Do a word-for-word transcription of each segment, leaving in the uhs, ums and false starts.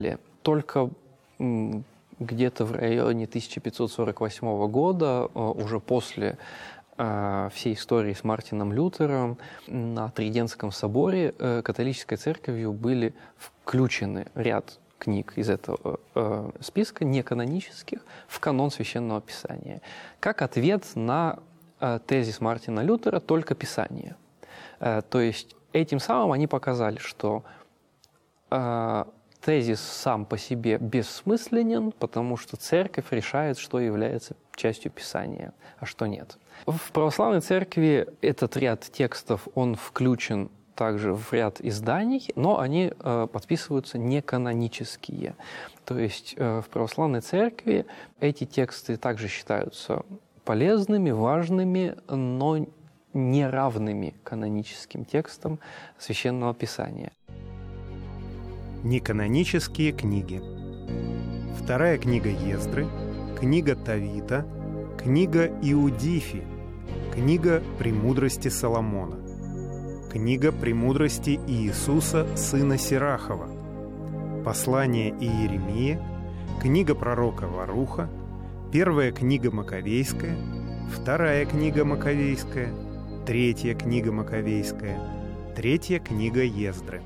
Только где-то в районе тысяча пятьсот сорок восьмого года, уже после всей истории с Мартином Лютером, на Тридентском соборе католической церковью были включены ряд книг из этого э, списка, неканонических, в канон Священного Писания, как ответ на э, тезис Мартина Лютера «только Писание». Э, то есть этим самым они показали, что э, тезис сам по себе бессмысленен, потому что церковь решает, что является частью Писания, а что нет. В православной церкви этот ряд текстов, он включен также в ряд изданий, но они э, подписываются неканонические. То есть э, в православной церкви эти тексты также считаются полезными, важными, но не равными каноническим текстам Священного Писания. Неканонические книги. Вторая книга Ездры, книга Тавита, книга Иудифи, книга «Премудрости Соломона», книга «Премудрости Иисуса, сына Сирахова», послание Иеремии, книга пророка Варуха, первая книга Маковейская, вторая книга Маковейская, третья книга Маковейская, третья книга Ездры.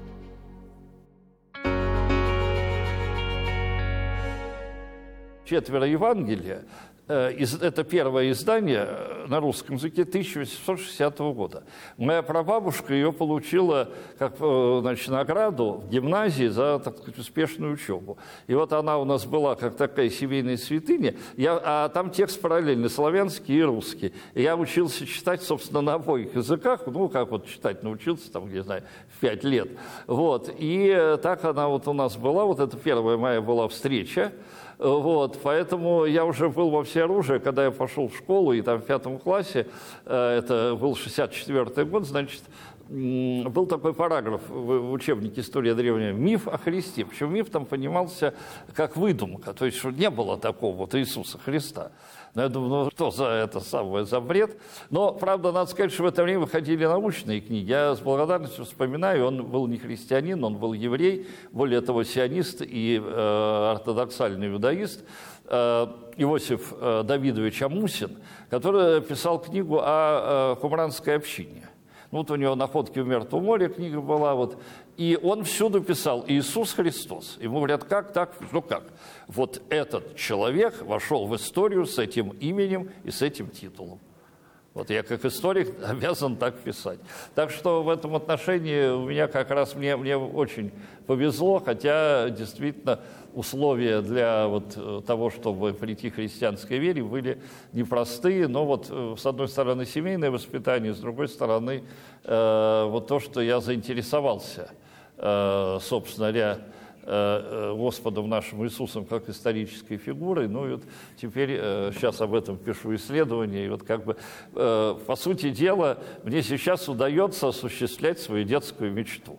Четверо Евангелия. Это первое издание на русском языке тысяча восемьсот шестидесятого года. Моя прабабушка ее получила как, значит, награду в гимназии за, так сказать, успешную учебу. И вот она у нас была как такая семейная святыня, я, а там текст параллельный, славянский и русский. И я учился читать, собственно, на обоих языках, ну, как вот читать научился, там, не знаю, в пять лет. Вот. И так она вот у нас была, вот это первая моя была встреча. Вот, поэтому я уже был во всеоружии, когда я пошел в школу, и там в пятом классе, это был шестьдесят четвёртый год, значит, был такой параграф в учебнике «История древняя» «Миф о Христе». Причем миф там понимался как выдумка, то есть что не было такого вот Иисуса Христа. Но я думаю, ну что за это самое, за бред? Но, правда, надо сказать, что в это время выходили научные книги. Я с благодарностью вспоминаю, он был не христианин, он был еврей, более того, сионист и э, ортодоксальный иудаист, э, Иосиф э, Давидович Амусин, который писал книгу о э, кумранской общине. Вот у него «Находки в Мертвом море» книга была, вот, и он всюду писал «Иисус Христос». Ему говорят, как так? Ну как? Вот этот человек вошел в историю с этим именем и с этим титулом. Вот я как историк обязан так писать. Так что в этом отношении у меня как раз мне, мне очень повезло, хотя действительно условия для вот того, чтобы прийти к христианской вере, были непростые. Но вот с одной стороны семейное воспитание, с другой стороны э, вот то, что я заинтересовался, э, собственно говоря, Господом нашим Иисусом как исторической фигурой. Ну и вот теперь э, сейчас об этом пишу исследования. И вот как бы, э, по сути дела, мне сейчас удается осуществлять свою детскую мечту.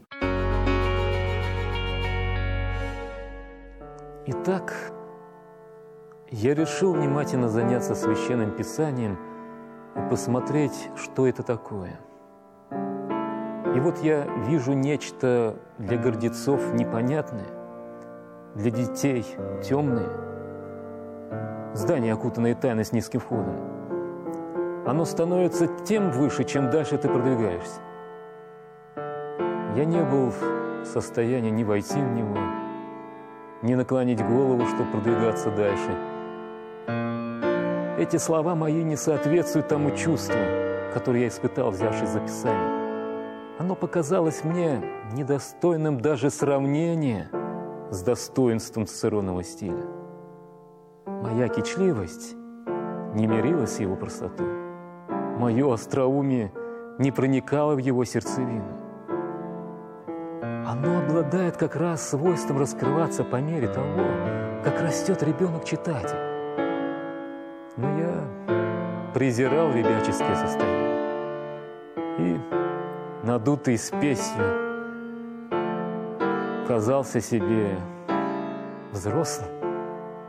Итак, я решил внимательно заняться Священным Писанием и посмотреть, что это такое. И вот я вижу нечто для гордецов непонятное, для детей темное. Здание, окутанное тайной с низким входом. Оно становится тем выше, чем дальше ты продвигаешься. Я не был в состоянии ни войти в него, ни наклонить голову, чтобы продвигаться дальше. Эти слова мои не соответствуют тому чувству, которое я испытал, взявшись за Писание. Оно показалось мне недостойным даже сравнения с достоинством цицеронова стиля. Моя кичливость не мирилась с его простотой. Мое остроумие не проникало в его сердцевину. Оно обладает как раз свойством раскрываться по мере того, как растет ребенок-читатель. Но я презирал ребяческое состояние и, надутый спесью, казался себе взрослым.